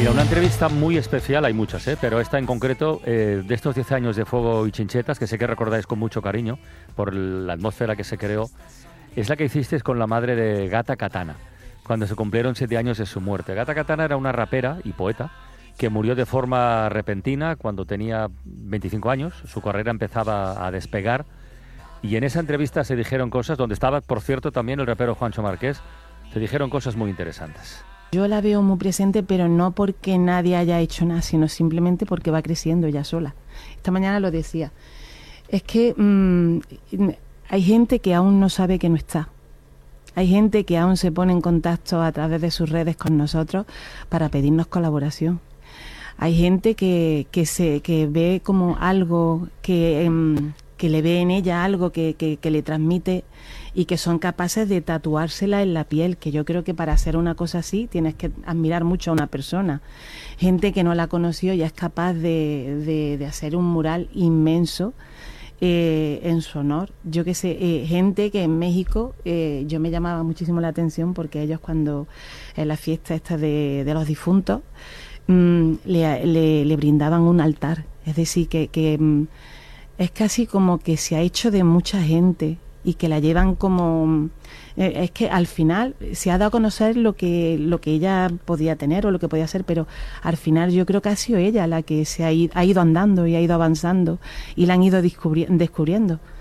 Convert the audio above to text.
Mira, una entrevista muy especial, hay muchas, pero esta en concreto, de estos 10 años de Fuego y Chinchetas, que sé que recordáis con mucho cariño por la atmósfera que se creó, es la que hicisteis con la madre de Gata Katana, cuando se cumplieron 7 años de su muerte. Gata Katana era una rapera y poeta que murió de forma repentina cuando tenía 25 años, su carrera empezaba a despegar, y en esa entrevista se dijeron cosas, donde estaba, por cierto, también el rapero Juancho Márquez, se dijeron cosas muy interesantes. Yo la veo muy presente, pero no porque nadie haya hecho nada, sino simplemente porque va creciendo ella sola. Esta mañana lo decía. Es que hay gente que aún no sabe que no está. Hay gente que aún se pone en contacto a través de sus redes con nosotros para pedirnos colaboración. Hay gente que ve como algo, que le ve en ella algo que le transmite y que son capaces de tatuársela en la piel, que yo creo que para hacer una cosa así tienes que admirar mucho a una persona. Gente que no la conoció ya es capaz de hacer un mural inmenso en su honor. Yo qué sé, gente que en México, yo me llamaba muchísimo la atención porque ellos cuando en la fiesta esta de los difuntos le brindaban un altar. Es decir, que es casi como que se ha hecho de mucha gente y que la llevan como... es que al final se ha dado a conocer lo que ella podía tener o lo que podía ser, pero al final yo creo que ha sido ella la que ha ido andando y ha ido avanzando y la han ido descubriendo.